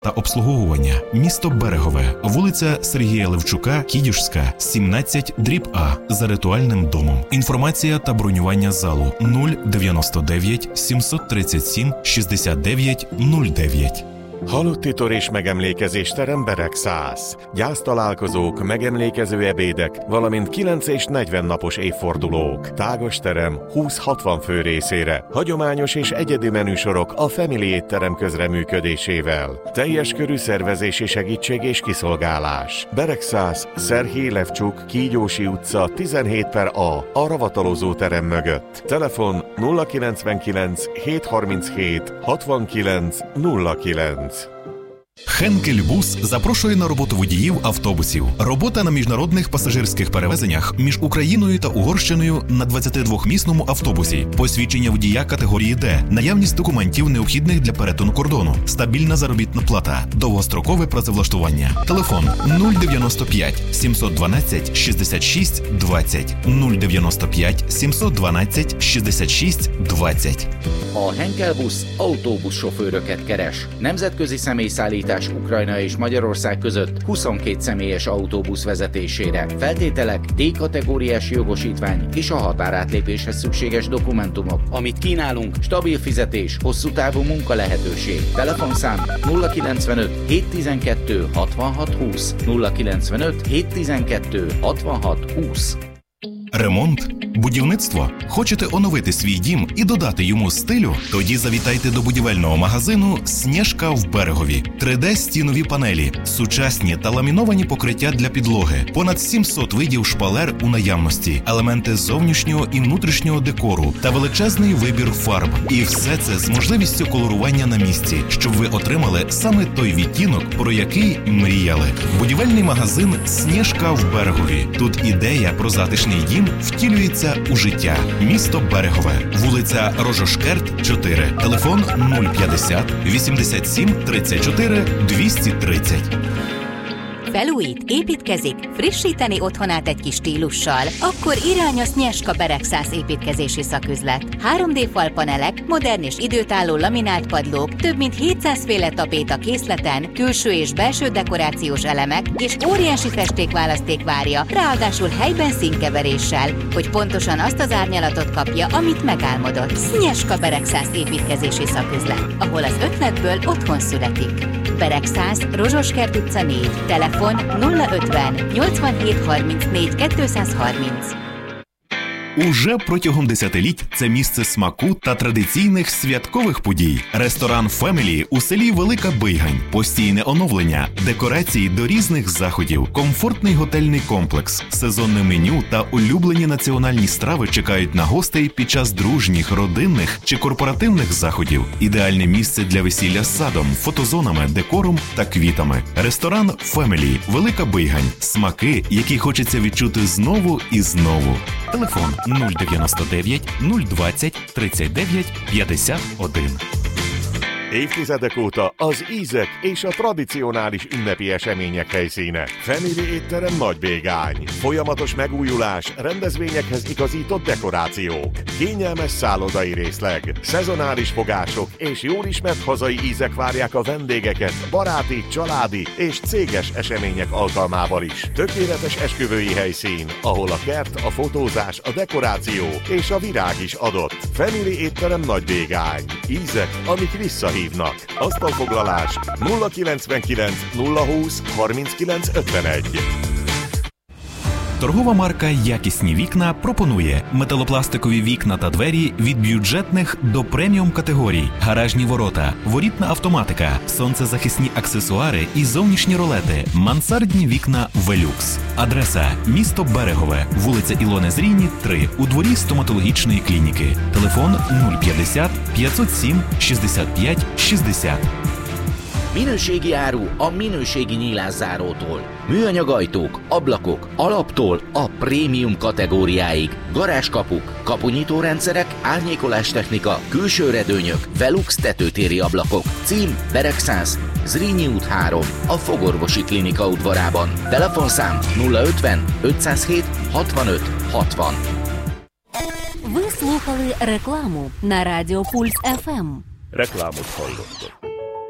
та обслуговування. Місто Берегове, вулиця Сергія Левчука, Кідюшська, 17/А, за ритуальним домом. Інформація та бронювання залу 099 737 69 09. Halotti tor és megemlékezésterem Beregszász. Gyásztalálkozók, megemlékező ebédek, valamint 9 és 40 napos évfordulók. Tágas terem 20-60 fő részére. Hagyományos és egyedi menüsorok a Family étterem közreműködésével. Teljes körű szervezési segítség és kiszolgálás. Beregszász, Szerhij Levcsuk, Kígyósi utca 17/A, a ravatalozó terem mögött. Telefon 099 737 69 09. Хенкель Бус запрошує на роботу водіїв автобусів. Робота на міжнародних пасажирських перевезеннях між Україною та Угорщиною на 22-місному автобусі. Посвідчення водія категорії Д. Наявність документів, необхідних для перетину кордону. Стабільна заробітна плата. Довгострокове працевлаштування. Телефон 095 712 66 20. 095 712 66 20. A Henkel Busz autóbuszsofőröket keres. Nemzetközi személyszállítás Ukrajna és Magyarország között 22 személyes autóbusz vezetésére. Feltételek: D-kategóriás jogosítvány és a határátlépéshez szükséges dokumentumok. Amit kínálunk: stabil fizetés, hosszú távú munka lehetőség. Telefonszám 095 712 66 20 095 712 66 20. Ремонт? Будівництво? Хочете оновити свій дім і додати йому стилю? Тоді завітайте до будівельного магазину «Снєжка» в Берегові. 3D-стінові панелі, сучасні та ламіновані покриття для підлоги, понад 700 видів шпалер у наявності, елементи зовнішнього і внутрішнього декору та величезний вибір фарб. І все це з можливістю колорування на місці, щоб ви отримали саме той відтінок, про який мріяли. Будівельний магазин «Снєжка» в Берегові. Тут ідея про затишний дім втілюється у життя. Місто Берегове. Vулиця Рожошкерт, 4. Телефон 050 87 34 230. Felújít, építkezik, frissíteni otthonát egy kis stílussal? Akkor irány a Снєжка Beregszász építkezési szaküzlet. 3D falpanelek, modern és időtálló laminált padlók, több mint 700 féle tapéta készleten, külső és belső dekorációs elemek és óriási festékválaszték várja, ráadásul helyben színkeveréssel, hogy pontosan azt az árnyalatot kapja, amit megálmodott. Снєжка Beregszász építkezési szaküzlet, ahol az ötletből otthon születik. Beregszász, Rozsoskert utca 4, telefon 050 87 34 230. Уже протягом десятиліть це місце смаку та традиційних святкових подій. Ресторан «Family» у селі Велика Бийгань. Постійне оновлення, декорації до різних заходів, комфортний готельний комплекс, сезонне меню та улюблені національні страви чекають на гостей під час дружніх, родинних чи корпоративних заходів. Ідеальне місце для весілля з садом, фотозонами, декором та квітами. Ресторан «Family» Велика Бийгань. Смаки, які хочеться відчути знову і знову. Телефон 099 020 39 51. Évtizedek óta az ízek és a tradicionális ünnepi események helyszíne. Family étterem Nagybégány. Folyamatos megújulás, rendezvényekhez igazított dekorációk, kényelmes szállodai részleg, szezonális fogások és jól ismert hazai ízek várják a vendégeket baráti, családi és céges események alkalmával is. Tökéletes esküvői helyszín, ahol a kert, a fotózás, a dekoráció és a virág is adott. Family étterem Nagybégány. Ízek, amik visszahívnak. Asztalfoglalás 099 020 39 51. Торгова марка «Якісні вікна» пропонує металопластикові вікна та двері від бюджетних до преміум категорій, гаражні ворота, ворітна автоматика, сонцезахисні аксесуари і зовнішні ролети, мансардні вікна «Велюкс». Адреса – місто Берегове, вулиця Ілони Зрійні, 3, у дворі стоматологічної клініки. Телефон 050 507 65 60. Minőségi áru a minőségi nyílászárótól. Műanyag ajtók, ablakok, alaptól a prémium kategóriáig. Garázskapuk, kapunyítórendszerek, árnyékolástechnika, külső redőnyök, Velux tetőtéri ablakok. Cím: Beregszász, Zrínyi út 3, a Fogorvosi Klinika udvarában. Telefonszám 050 507 65 60. Ви слухали рекламу на Радіо Пульс ФМ. Reklámot hallottak.